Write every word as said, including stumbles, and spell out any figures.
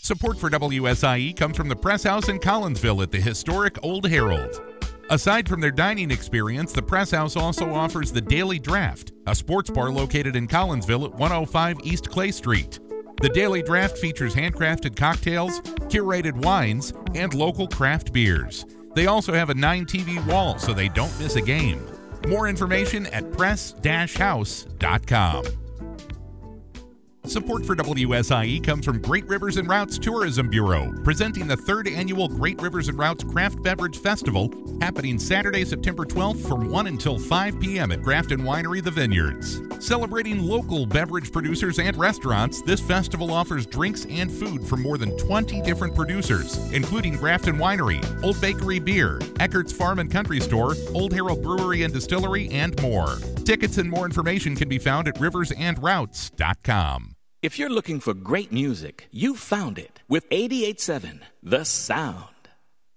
Support for W S I E comes from the Press House in Collinsville at the historic Old Herald. Aside from their dining experience, the Press House also offers the Daily Draft, a sports bar located in Collinsville at one oh five East Clay Street. The Daily Draft features handcrafted cocktails, curated wines, and local craft beers. They also have a nine T V wall so they don't miss a game. More information at press dash house dot com. Support for W S I E comes from Great Rivers and Routes Tourism Bureau, presenting the third annual Great Rivers and Routes Craft Beverage Festival, happening Saturday, September twelfth from one until five p.m. at Grafton Winery The Vineyards. Celebrating local beverage producers and restaurants, this festival offers drinks and food from more than twenty different producers, including Grafton Winery, Old Bakery Beer, Eckert's Farm and Country Store, Old Herald Brewery and Distillery, and more. Tickets and more information can be found at rivers and routes dot com. If you're looking for great music, you found it with eighty-eight point seven The Sound.